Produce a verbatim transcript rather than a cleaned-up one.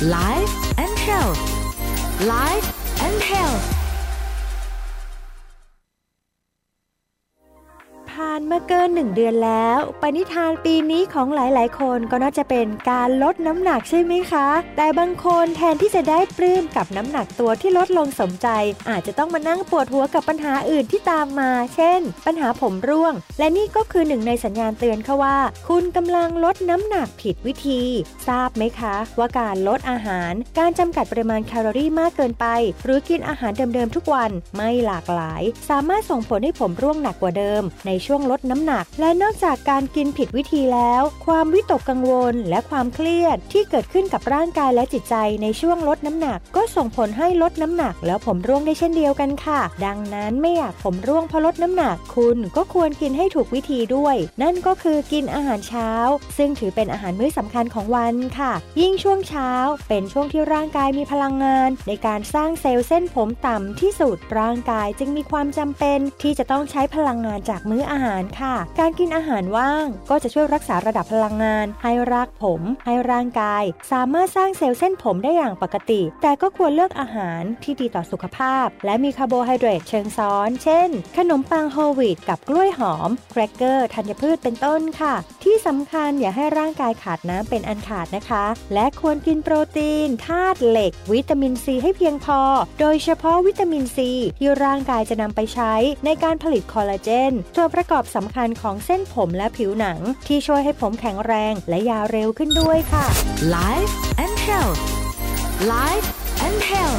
Life and Health Life and Health ผ่านมาเกินหนึ่งเดือนแล้วปณิธานปีนี้ของหลายๆคนก็น่าจะเป็นการลดน้ำหนักใช่ไหมคะแต่บางคนแทนที่จะได้ปลื้มกับน้ำหนักตัวที่ลดลงสมใจอาจจะต้องมานั่งปวดหัวกับปัญหาอื่นที่ตามมาเช่นปัญหาผมร่วงและนี่ก็คือหนึ่งในสัญญาณเตือนค่ะว่าคุณกำลังลดน้ำหนักผิดวิธีทราบไหมคะว่าการลดอาหารการจำกัดปริมาณแคลอรี่มากเกินไปหรือกินอาหารเดิมๆทุกวันไม่หลากหลายสามารถส่งผลให้ผมร่วงหนักกว่าเดิมในช่วงลดน้ำหนักและนอกจากการกินผิดวิธีแล้วความวิตกกังวลและความเครียดที่เกิดขึ้นกับร่างกายและจิตใจในช่วงลดน้ำหนักก็ส่งผลให้ลดน้ำหนักแล้วผมร่วงได้เช่นเดียวกันค่ะดังนั้นไม่อยากผมร่วงเพราะลดน้ำหนักคุณก็ควรกินให้ถูกวิธีด้วยนั่นก็คือกินอาหารเช้าซึ่งถือเป็นอาหารมื้อสำคัญของวันค่ะยิ่งช่วงเช้าเป็นช่วงที่ร่างกายมีพลังงานในการสร้างเซลล์เส้นผมต่ำที่สุดร่างกายจึงมีความจำเป็นที่จะต้องใช้พลังงานจากมื้ออาหารค่ะการกินอาหารว่างก็จะช่วยรักษาระดับพลังงานให้รากผมให้ร่างกายสามารถสร้างเซลล์เส้นผมได้อย่างปกติแต่ก็ควรเลือกอาหารที่ดีต่อสุขภาพและมีคาร์โบไฮเดรตเชิงซ้อนเช่นขนมปังโฮลวีตกับกล้วยหอมแครกเกอร์ธัญพืชเป็นต้นค่ะที่สำคัญอย่าให้ร่างกายขาดน้ำเป็นอันขาดนะคะและควรกินโปรตีนธาตุเหล็กวิตามินซีให้เพียงพอโดยเฉพาะวิตามินซีที่ร่างกายจะนำไปใช้ในการผลิตคอลลาเจนตัวประกอบสำคัญของเส้นผมและผิวหนังที่ช่วยให้ผมแข็งแรงและยาวเร็วขึ้นด้วยค่ะ Life and Health Life and Health